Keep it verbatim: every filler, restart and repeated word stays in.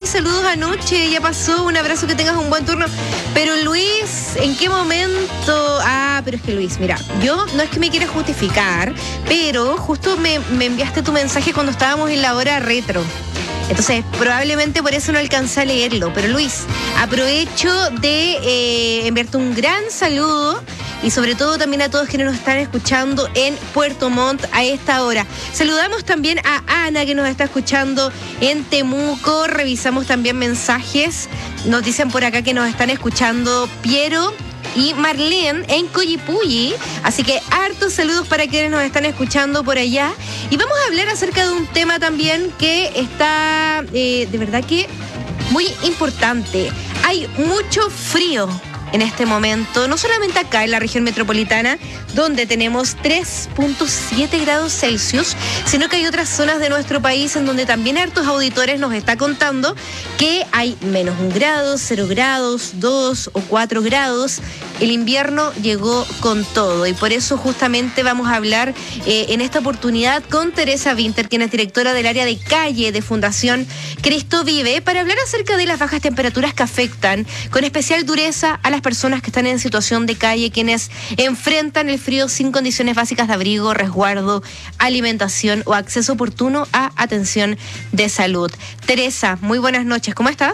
saludos anoche, ya pasó, un abrazo, que tengas un buen turno. Pero Luis, ¿en qué momento? Ah, pero es que Luis, mira, yo no es que me quiera justificar, pero justo me, me enviaste tu mensaje cuando estábamos en la hora retro. Entonces, probablemente por eso no alcancé a leerlo. Pero Luis, aprovecho de eh, enviarte un gran saludo y sobre todo también a todos quienes nos están escuchando en Puerto Montt a esta hora. Saludamos también a Ana, que nos está escuchando en Temuco. Revisamos también mensajes. Nos dicen por acá que nos están escuchando Piero y Marlene en Coyipulli. Así que hartos saludos para quienes nos están escuchando por allá. Y vamos a hablar acerca de un tema también que está eh, de verdad que muy importante. Hay mucho frío en este momento, no solamente acá en la región metropolitana, donde tenemos tres punto siete grados Celsius, sino que hay otras zonas de nuestro país en donde también hartos auditores nos está contando que hay menos un grado, cero grados, dos o cuatro grados. El invierno llegó con todo y por eso justamente vamos a hablar eh, en esta oportunidad con Teresa Winter, quien es directora del área de calle de Fundación Cristo Vive, para hablar acerca de las bajas temperaturas que afectan con especial dureza a las personas que están en situación de calle, quienes enfrentan el frío sin condiciones básicas de abrigo, resguardo, alimentación o acceso oportuno a atención de salud. Teresa, muy buenas noches, ¿cómo estás?